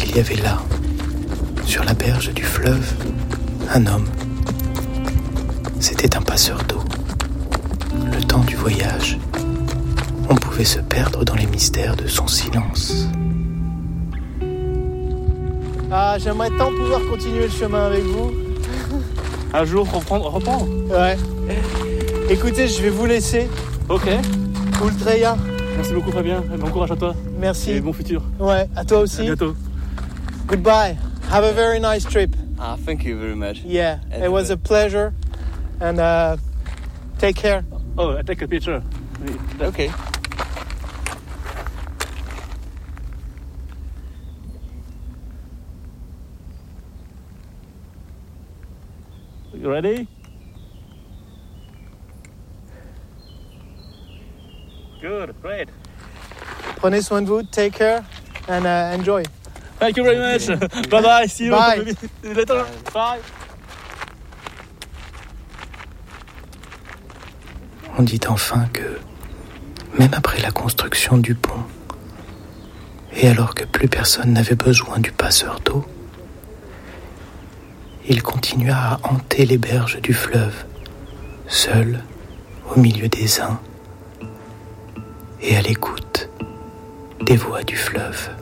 il y avait là, sur la berge du fleuve, un homme. C'était un passeur d'eau. Le temps du voyage, on pouvait se perdre dans les mystères de son silence. Ah, j'aimerais tant pouvoir continuer le chemin avec vous. Un jour, reprendre. Ouais. Écoutez, je vais vous laisser. Ok. Ultreya. Merci beaucoup Fabien. Bon courage à toi. Merci. Et bon futur. Ouais, à toi aussi. À bientôt. Goodbye. Have a very nice trip. Thank you very much. Yeah, it was a pleasure. And take care. Oh, I take a picture. Okay. You ready? Good, great. Prenez soin de vous, take care, and enjoy. Thank you very much. Bye bye. See you Bye. later. Bye. On dit enfin que, même après la construction du pont, et alors que plus personne n'avait besoin du passeur d'eau, il continua à hanter les berges du fleuve, seul au milieu des uns et à l'écoute des voix du fleuve.